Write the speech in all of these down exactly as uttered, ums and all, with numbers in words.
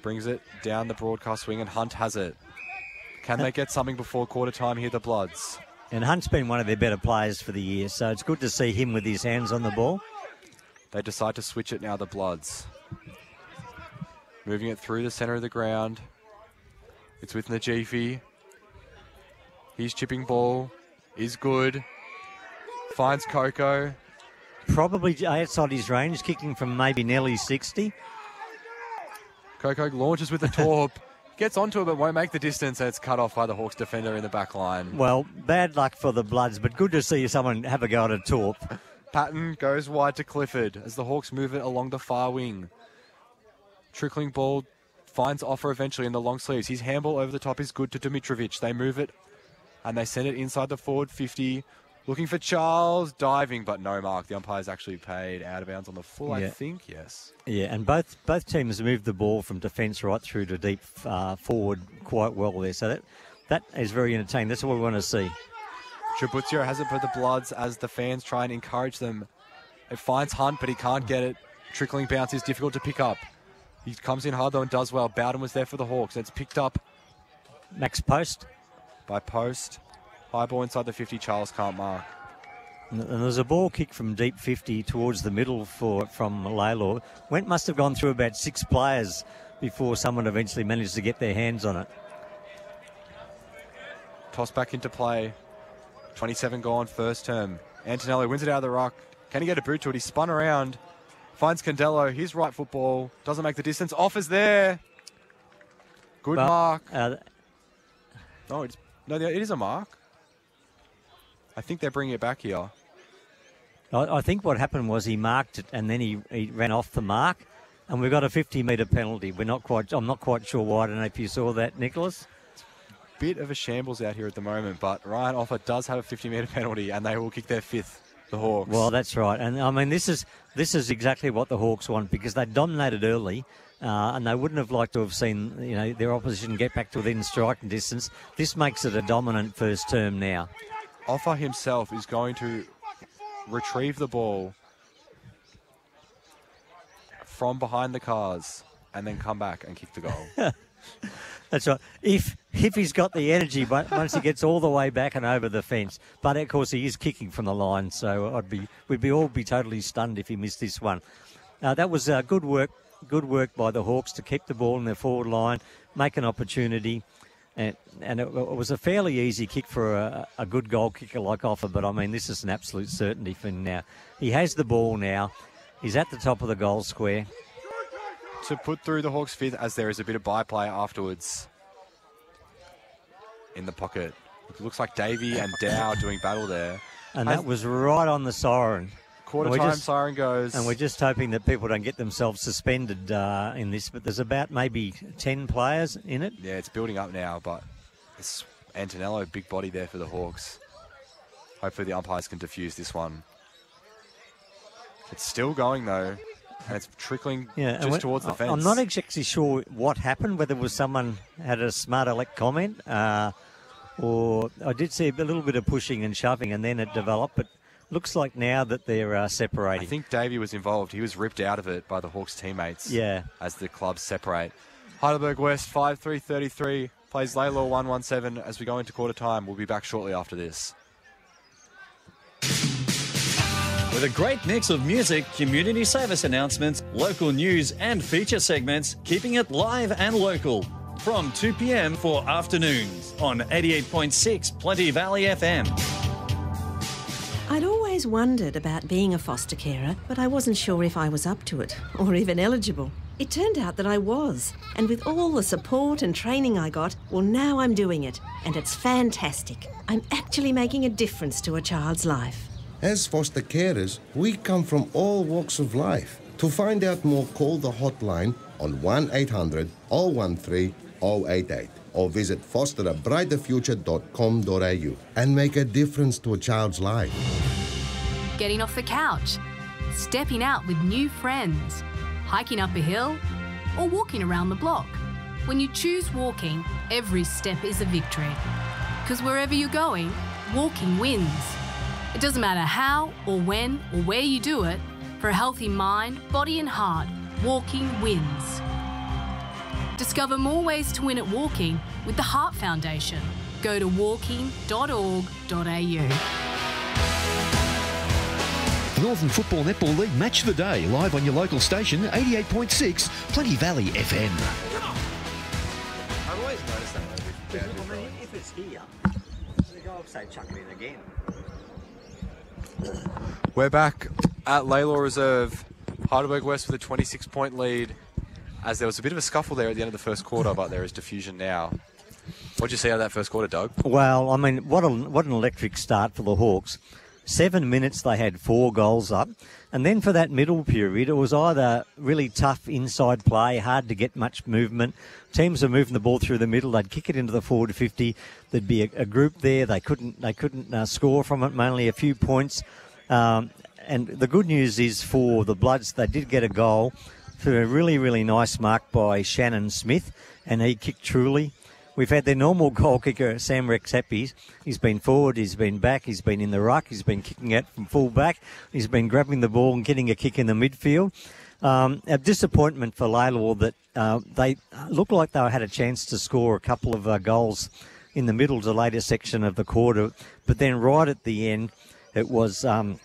Brings it down the broadcast wing, and Hunt has it. Can they get something before quarter time here, the Bloods? And Hunt's been one of their better players for the year, so it's good to see him with his hands on the ball. They decide to switch it now, the Bloods. Moving it through the centre of the ground. It's with Najifi. He's chipping ball. Is good. Finds Coco. Probably outside his range, kicking from maybe nearly sixty. Coco launches with the torp. Gets onto it but won't make the distance, and it's cut off by the Hawks defender in the back line. Well, bad luck for the Bloods, but good to see someone have a go at a torp. Patton goes wide to Clifford as the Hawks move it along the far wing. Trickling ball finds Offer eventually in the long sleeves. His handball over the top is good to Dimitrovic. They move it and they send it inside the forward fifty. Looking for Charles, diving, but no mark. The umpire's actually paid out of bounds on the full, Yeah. I think, yes. Yeah, and both both teams moved the ball from defence right through to deep uh, forward quite well there. So that that is very entertaining. That's what we want to see. Trabuzio has it for the Bloods as the fans try and encourage them. It finds Hunt, but he can't get it. Trickling bounce is difficult to pick up. He comes in hard, though, and does well. Bowden was there for the Hawks. It's picked up Max Post. by Post. High ball inside the fifty. Charles can't mark. And there's a ball kick from deep fifty towards the middle for from Laylaw. Went must have gone through about six players before someone eventually managed to get their hands on it. Toss back into play. twenty-seven gone, first term. Antonello wins it out of the ruck. Can he get a boot to it? He spun around. Finds Candello. His right football. Doesn't make the distance. Offers there. Good Well, mark. Uh, No, it's, no, it is a mark. I think they're bringing it back here. I, I think what happened was he marked it and then he, he ran off the mark, and we got a fifty metre penalty. We're not quite. I'm not quite sure why. I don't know if you saw that, Nicholas. Bit of a shambles out here at the moment, but Ryan Offer does have a fifty metre penalty, and they will kick their fifth. The Hawks. Well, that's right, and I mean this is this is exactly what the Hawks want, because they dominated early, uh, and they wouldn't have liked to have seen you know their opposition get back to within striking distance. This makes it a dominant first term now. Offer himself is going to retrieve the ball from behind the cars and then come back and kick the goal. That's right. If if he's got the energy, but once he gets all the way back and over the fence, but of course he is kicking from the line, so I'd be we'd be all be totally stunned if he missed this one. Uh, that was uh, good work, good work by the Hawks to keep the ball in their forward line, make an opportunity, and and it, it was a fairly easy kick for a, a good goal kicker like Offer. But I mean, this is an absolute certainty for him now. He has the ball now. He's at the top of the goal square. To put through the Hawks' fifth, as there is a bit of byplay afterwards in the pocket. It looks like Davey and Dow doing battle there. And As that was right on the siren. Quarter We're time just- siren goes. And we're just hoping that people don't get themselves suspended uh, in this. But there's about maybe ten players in it. Yeah, it's building up now, but it's Antonello, big body there for the Hawks. Hopefully the umpires can defuse this one. It's still going, though. And it's trickling Yeah, and just we- towards the I- fence. I'm not exactly sure what happened, whether it was someone had a smart aleck comment, uh, or I did see a little bit of pushing and shoving, and then it developed. But looks like now that they're uh, I separating. think Davey was involved. He was ripped out of it by the Hawks teammates. Yeah. As the clubs separate. Heidelberg West five three thirty-three plays Laylaw one one seven as we go into quarter time. We'll be back shortly after this. With a great mix of music, community service announcements, local news and feature segments, keeping it live and local. From two p m for afternoons on eighty-eight point six Plenty Valley F M. I'd always wondered about being a foster carer, but I wasn't sure if I was up to it or even eligible. It turned out that I was, and with all the support and training I got, well, now I'm doing it, and it's fantastic. I'm actually making a difference to a child's life. As foster carers, we come from all walks of life. To find out more, call the hotline on one eight hundred, oh one three, oh eight eight or visit foster a brighter future dot com dot a u and make a difference to a child's life. Getting off the couch, stepping out with new friends, hiking up a hill, or walking around the block. When you choose walking, every step is a victory. Because wherever you're going, walking wins. It doesn't matter how or when or where you do it, for a healthy mind, body and heart, walking wins. Discover more ways to win at walking with the Heart Foundation. Go to walking dot org dot a u. The Northern Football Netball League Match of the Day, live on your local station, eighty-eight point six, Plenty Valley F M. I've always noticed that. I mean, if it's here, the guy will say chuck it in again. We're back at Laylaw Reserve. Heidelberg West with a twenty-six point lead, as there was a bit of a scuffle there at the end of the first quarter, but there is diffusion now. What did you see out of that first quarter, Doug? Well, I mean, what a, what an electric start for the Hawks. Seven minutes, they had four goals up. And then for that middle period, it was either really tough inside play, hard to get much movement. Teams are moving the ball through the middle. They'd kick it into the forward fifty. There'd be a, a group there. They couldn't they couldn't uh, score from it, mainly a few points. Um, and the good news is for the Bloods, they did get a goal for a really, really nice mark by Shannon Smith, and he kicked truly. We've had their normal goal kicker, Sam Rexapi. He's been forward, he's been back, he's been in the ruck, he's been kicking it from full back, he's been grabbing the ball and getting a kick in the midfield. Um, a disappointment for Laylaw that uh, they looked like they had a chance to score a couple of uh, goals in the middle to the later section of the quarter, but then right at the end, it was um,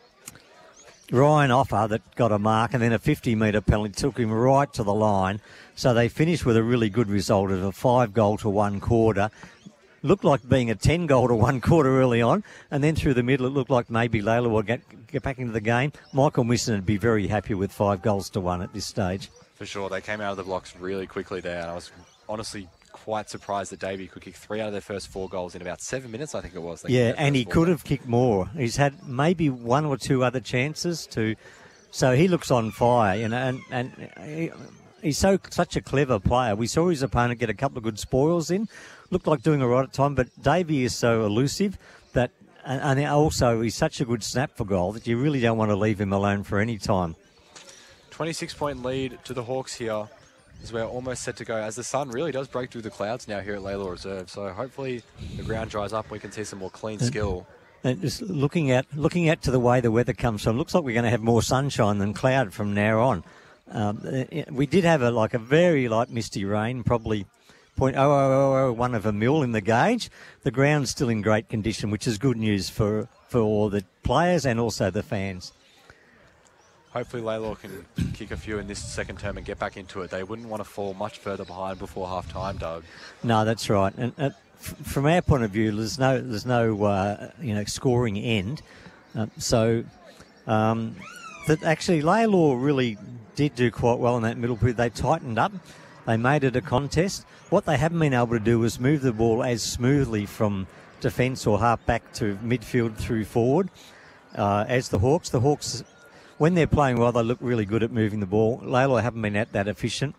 Ryan Offer that got a mark, and then a fifty metre penalty took him right to the line. So they finished with a really good result of a five goal to one quarter. Looked like being a ten goal to one quarter early on, and then through the middle it looked like maybe Laylaw would get, get back into the game. Michael Misson would be very happy with five goals to one at this stage. For sure, they came out of the blocks really quickly there, and I was honestly quite surprised that Davey could kick three out of their first four goals in about seven minutes, I think it was. They Yeah, and he could have kicked more. He's had maybe one or two other chances to, so he looks on fire, you know, and, and he, he's so such a clever player. We saw his opponent get a couple of good spoils in, looked like doing all right at time, but Davey is so elusive that, and, and also he's such a good snap for goal that you really don't want to leave him alone for any time. twenty-six point lead to the Hawks here, as we're almost set to go, as the sun really does break through the clouds now here at Laylaw Reserve. So hopefully the ground dries up and we can see some more clean skill. And just looking at looking at to the way the weather comes from, looks like we're going to have more sunshine than cloud from now on. Um, we did have a like a very light misty rain, probably point oh oh oh oh one of a mil in the gauge. The ground's still in great condition, which is good news for for all the players and also the fans. Hopefully Laylaw can kick a few in this second term and get back into it. They wouldn't want to fall much further behind before half time, Doug. No, that's right. And uh, f- from our point of view, there's no there's no uh, you know scoring end. Uh, so um, that actually Laylaw really did do quite well in that middle period. They tightened up. They made it a contest. What they haven't been able to do is move the ball as smoothly from defence or half back to midfield through forward uh, as the Hawks. The Hawks, when they're playing well, they look really good at moving the ball. Laylaw haven't been at that efficient.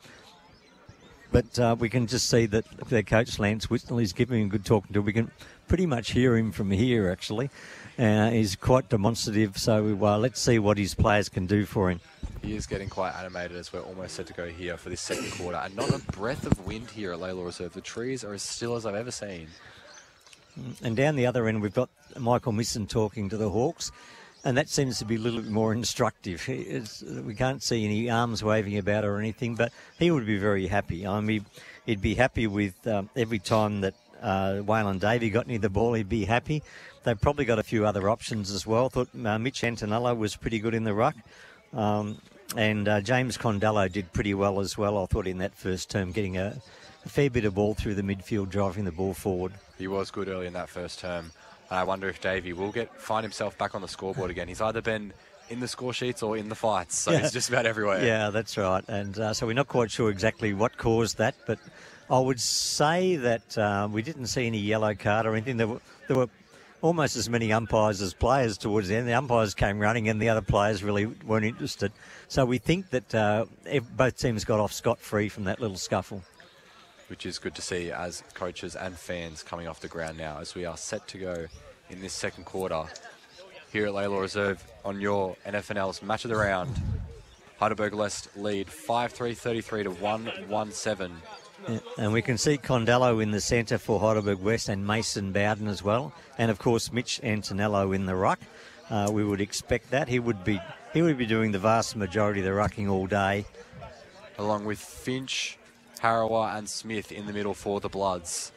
But uh, we can just see that their coach, Lance Whitnell, is giving a good talking to. We can pretty much hear him from here, actually. Uh, he's quite demonstrative, so uh, let's see what his players can do for him. He is getting quite animated as we're almost set to go here for this second quarter. And not a breath of wind here at Laylaw Reserve. The trees are as still as I've ever seen. And down the other end, we've got Michael Misson talking to the Hawks. And that seems to be a little bit more instructive. It's, we can't see any arms waving about or anything, but he would be very happy. I mean, he'd be happy with um, every time that uh, Waylon Davey got near the ball, he'd be happy. They've probably got a few other options as well. I thought uh, Mitch Antonello was pretty good in the ruck. Um, and uh, James Condello did pretty well as well, I thought, in that first term, getting a, a fair bit of ball through the midfield, driving the ball forward. He was good early in that first term. I wonder if Davey will get find himself back on the scoreboard again. He's either been in the score sheets or in the fights, so yeah. he's just about everywhere. Yeah, that's right. And uh, so we're not quite sure exactly what caused that, but I would say that uh, we didn't see any yellow card or anything. There were, there were almost as many umpires as players towards the end. The umpires came running and the other players really weren't interested. So we think that uh, both teams got off scot-free from that little scuffle. Which is good to see as coaches and fans coming off the ground now as we are set to go in this second quarter here at Laylaw Reserve on your N F N L's Match of the Round. Heidelberg West lead five three thirty-three to one one seven. Yeah, and we can see Condello in the centre for Heidelberg West and Mason Bowden as well. And, of course, Mitch Antonello in the ruck. Uh, we would expect that. He would be he would be doing the vast majority of the rucking all day. Along with Finch, Harrower and Smith in the middle for the Bloods.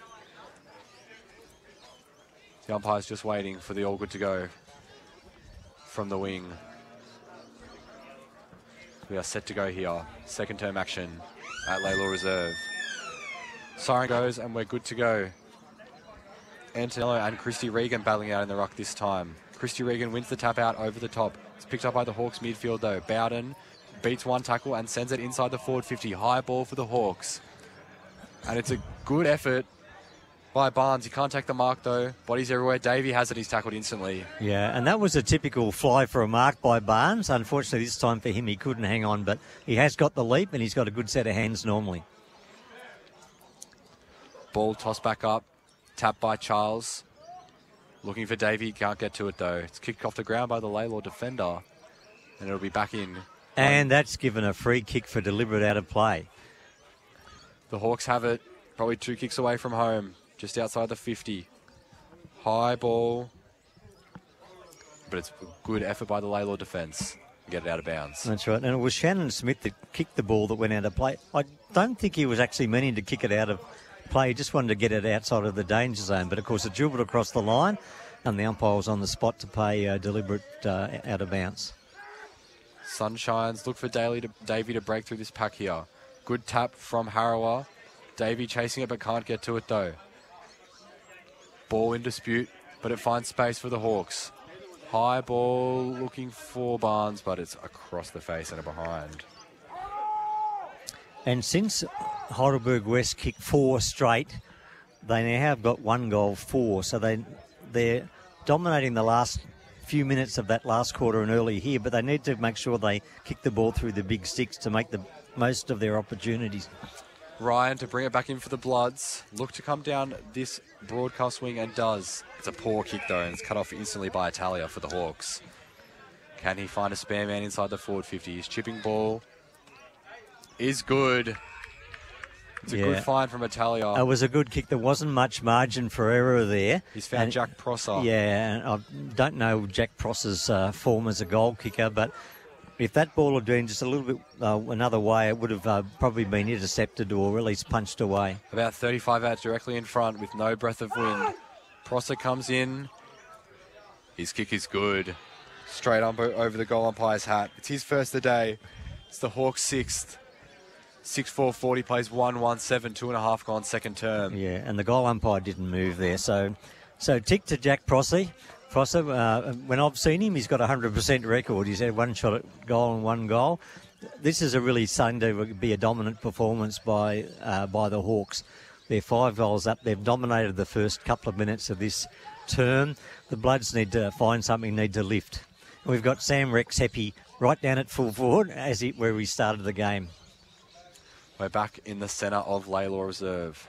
The umpire's just waiting for the all good to go from the wing. We are set to go here. Second term action at Laylaw Reserve. Siren goes and we're good to go. Antonello and Christy Regan battling out in the ruck this time. Christy Regan wins the tap out over the top. It's picked up by the Hawks midfield though. Bowden beats one tackle and sends it inside the forward fifty. High ball for the Hawks. And it's a good effort by Barnes. He can't take the mark though. Bodies everywhere. Davey has it. He's tackled instantly. Yeah, and that was a typical fly for a mark by Barnes. Unfortunately, this time for him, he couldn't hang on, but he has got the leap and he's got a good set of hands normally. Ball tossed back up. Tapped by Charles. Looking for Davey. Can't get to it though. It's kicked off the ground by the Laylaw defender. And it'll be back in. And that's given a free kick for deliberate out of play. The Hawks have it. Probably two kicks away from home. Just outside the fifty. High ball. But it's a good effort by the Laylaw defence. Get it out of bounds. That's right. And it was Shannon Smith that kicked the ball that went out of play. I don't think he was actually meaning to kick it out of play. He just wanted to get it outside of the danger zone. But, of course, it dribbled across the line and the umpire was on the spot to pay uh, deliberate uh, out of bounds. Sunshines. Look for Daly to, Davey to break through this pack here. Good tap from Harrower. Davey chasing it but can't get to it though. Ball in dispute, but it finds space for the Hawks. High ball looking for Barnes, but it's across the face and behind. And since Heidelberg West kicked four straight, they now have got one goal, four. So they, they're dominating the last few minutes of that last quarter and early here, but they need to make sure they kick the ball through the big sticks to make the most of their opportunities. Ryan to bring it back in for the Bloods. Look to come down this broadcast wing and does. It's a poor kick though, and it's cut off instantly by Italia for the Hawks. Can he find a spare man inside the forward fifty? His chipping ball is good. It's a Yeah. good find from Italia. It was a good kick. There wasn't much margin for error there. He's found And- Jack Prosser. Yeah, and I don't know Jack Prosser's uh, form as a goal kicker, but if that ball had been just a little bit uh, another way, it would have uh, probably been intercepted or at least punched away. About thirty-five out directly in front with no breath of wind. Prosser comes in. His kick is good. Straight up o- over the goal umpire's hat. It's his first of the day. It's the Hawks' sixth. six four forty plays one one seven, two and a half gone second term. Yeah, and the goal umpire didn't move there. So so tick to Jack Prosser. Prosser, uh, when I've seen him, he's got a one hundred percent record. He's had one shot at goal and one goal. This is a really starting to be a dominant performance by uh, by the Hawks. They're five goals up. They've dominated the first couple of minutes of this term. The Bloods need to find something, need to lift. And we've got Sam Rex Heppy right down at full forward as he, where we started the game. We're back in the centre of Laylaw Reserve.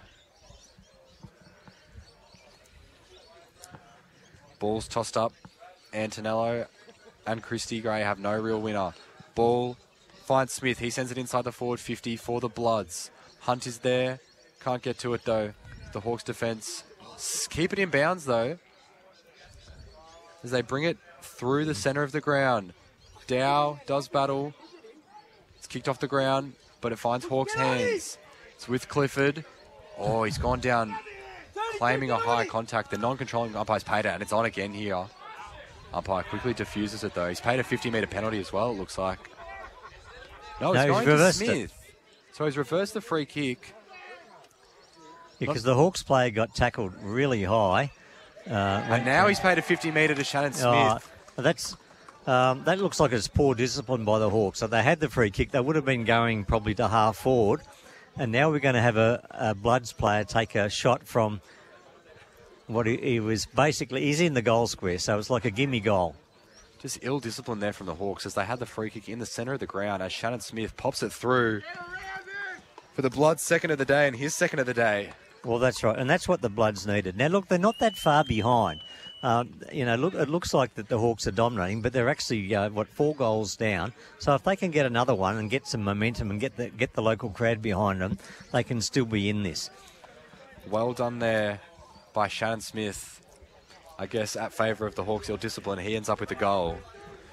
Ball's tossed up. Antonello and Christy Gray have no real winner. Ball finds Smith. He sends it inside the forward fifty for the Bloods. Hunt is there. Can't get to it though. The Hawks defence s- keep it in bounds though, as they bring it through the centre of the ground. Dow does battle. It's kicked off the ground, but it finds Hawks' hands. It's with Clifford. Oh, he's gone down, claiming a high contact. The non-controlling umpire's paid it, and it's on again here. Umpire quickly diffuses it though. He's paid a fifty metre penalty as well, it looks like. No, No, he's he's going to reversed it. Smith. So he's reversed the free kick. Because the Hawks player got tackled really high. Uh, And now he's paid a fifty metre to Shannon Smith. Oh, that's um, that looks like it's poor discipline by the Hawks. So they had the free kick. They would have been going probably to half forward. And now we're going to have a, a Bloods player take a shot from what he, he was basically, he's in the goal square. So it's like a gimme goal. Just ill discipline there from the Hawks as they had the free kick in the centre of the ground as Shannon Smith pops it through for the Bloods' second of the day and his second of the day. Well, that's right. And that's what the Bloods needed. Now, look, they're not that far behind. Um, you know, look, it looks like that the Hawks are dominating, but they're actually, uh, what, four goals down. So if they can get another one and get some momentum and get the, get the local crowd behind them, they can still be in this. Well done there by Shannon Smith. I guess at favour of the Hawks' ill discipline, he ends up with the goal.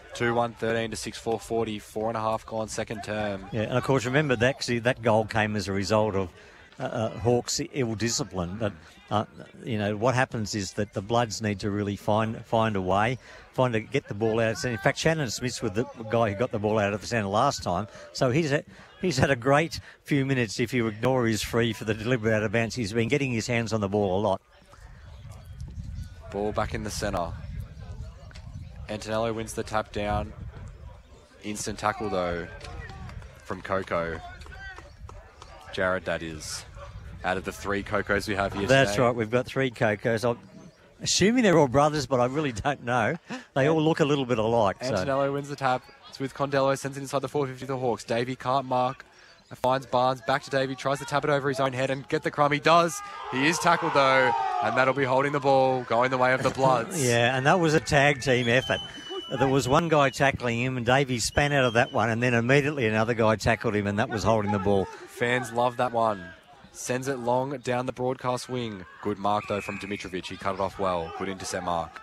two one thirteen to six four forty, four and a half gone second term. Yeah, and of course, remember that 'cause that goal came as a result of uh, uh, Hawks' ill discipline. But uh, you know what happens is that the Bloods need to really find find a way, find to get the ball out. In fact, Shannon Smith's with the guy who got the ball out of the centre last time, so he's had, he's had a great few minutes. If you ignore his free for the deliberate out of bounds, he's been getting his hands on the ball a lot. Ball back in the centre. Antonello wins the tap down. Instant tackle though from Coco. Jared, that is. Out of the three Cocos we have here That's today. right, we've got three Cocos. I'm assuming they're all brothers, but I really don't know. They all look a little bit alike. So. Antonello wins the tap. It's with Condello, sends it inside the four fifty of the Hawks. Davey can't mark. Finds Barnes, back to Davey, tries to tap it over his own head and get the crumb. He does. He is tackled though, and that'll be holding the ball, going the way of the Bloods. Yeah, and that was a tag team effort. There was one guy tackling him, and Davey span out of that one, and then immediately another guy tackled him, and that was holding the ball. Fans love that one. Sends it long down the broadcast wing. Good mark though from Dimitrovic. He cut it off well. Good intercept mark.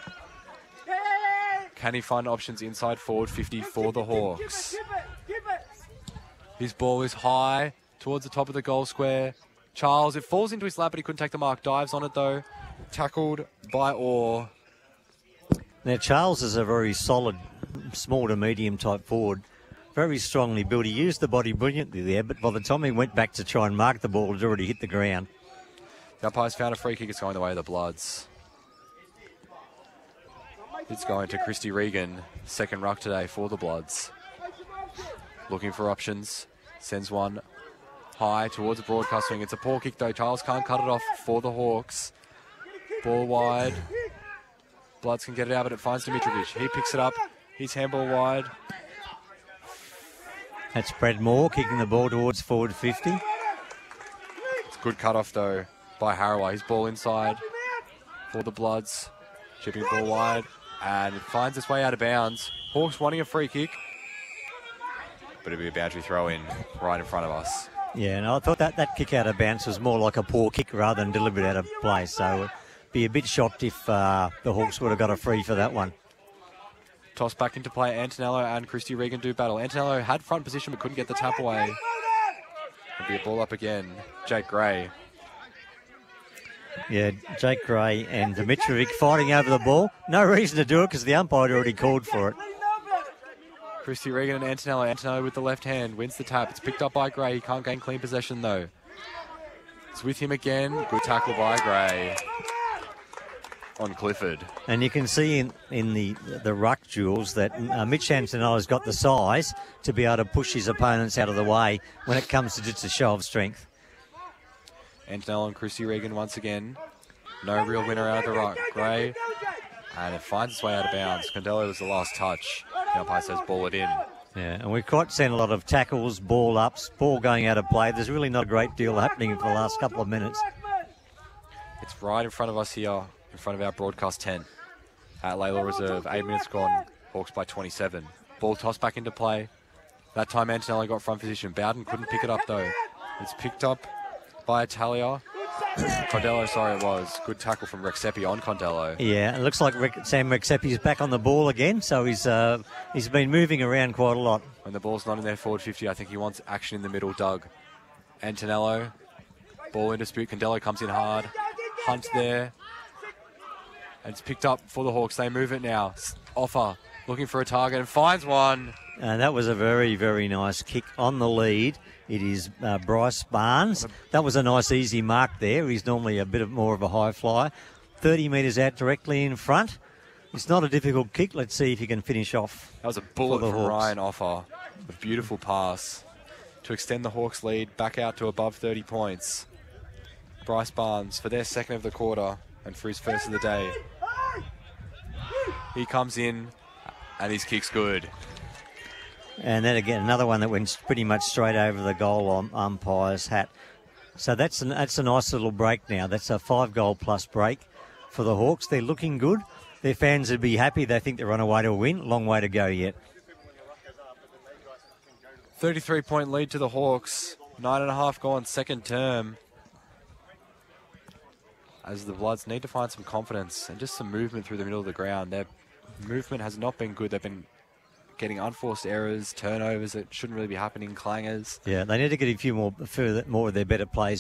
Can he find options inside forward fifty for the Hawks? His ball is high towards the top of the goal square. Charles, it falls into his lap, but he couldn't take the mark. Dives on it though. Tackled by Orr. Now, Charles is a very solid, small to medium type forward. Very strongly built. He used the body brilliantly there, but by the time he went back to try and mark the ball, it had already hit the ground. The umpire's found a free kick. It's going the way of the Bloods. It's going to Christy Regan. Second ruck today for the Bloods. Looking for options. Sends one high towards the broadcast wing. It's a poor kick though. Charles can't cut it off for the Hawks. Ball wide. Bloods can get it out, but it finds Dimitrovic. He picks it up. He's handball wide. That's Brad Moore kicking the ball towards forward fifty. It's a good cut off though by Harrower. His ball inside for the Bloods. Chipping the ball wide. And it finds its way out of bounds. Hawks wanting a free kick. But it'll be a boundary throw in right in front of us. Yeah, and I thought that, that kick out of bounds was more like a poor kick rather than deliberate out of play. So it'd be a bit shocked if uh, the Hawks would have got a free for that one. Toss back into play. Antonello and Christy Regan do battle. Antonello had front position but couldn't get the tap away. It'll be a ball up again. Jake Gray. Yeah, Jake Gray and Dimitrovic fighting over the ball. No reason to do it because the umpire had already called for it. Christy Regan and Antonello. Antonello with the left hand wins the tap. It's picked up by Gray. He can't gain clean possession though. It's with him again. Good tackle by Gray on Clifford. And you can see in, in the the ruck duels that uh, Mitch Antonello's got the size to be able to push his opponents out of the way when it comes to just a show of strength. Antonello and Christy Regan once again. No real winner out of the ruck. Gray. And it finds its way out of bounds. Condello was the last touch. The umpire says ball it in. Yeah, and we've quite seen a lot of tackles, ball ups, ball going out of play. There's really not a great deal happening for the last couple of minutes. It's right in front of us here, in front of our broadcast tent at Layla Reserve. Eight minutes gone. Hawks by twenty-seven. Ball tossed back into play. That time Antonello got front position. Bowden couldn't pick it up though. It's picked up by Italia. Condello, sorry it was. Good tackle from Rexepi on Condello. Yeah, it looks like Rick, Sam Rexepi's back on the ball again, so he's uh, he's been moving around quite a lot. When the ball's not in their forward fifty, I think he wants action in the middle, Doug. Antonello, ball in dispute. Condello comes in hard. Hunt there. And it's picked up for the Hawks. They move it now. Offer, looking for a target and finds one. And that was a very, very nice kick on the lead. It is uh, Bryce Barnes. That was a nice, easy mark there. He's normally a bit of more of a high flyer. thirty metres out directly in front. It's not a difficult kick. Let's see if he can finish off. That was a bullet for the from Hawks. Ryan Offer. A beautiful pass to extend the Hawks' lead back out to above thirty points. Bryce Barnes for their second of the quarter and for his first of the day. He comes in and his kick's good. And then again, another one that went pretty much straight over the goal on umpire's hat. So that's, an, that's a nice little break now. That's a five-goal plus break for the Hawks. They're looking good. Their fans would be happy. They think they're on a way to a win. Long way to go yet. thirty-three point lead to the Hawks. Nine and a half gone second term. As the Bloods need to find some confidence and just some movement through the middle of the ground. They're movement has not been good. They've been getting unforced errors, turnovers that shouldn't really be happening, clangers. Yeah, they need to get a few more, further, more of their better plays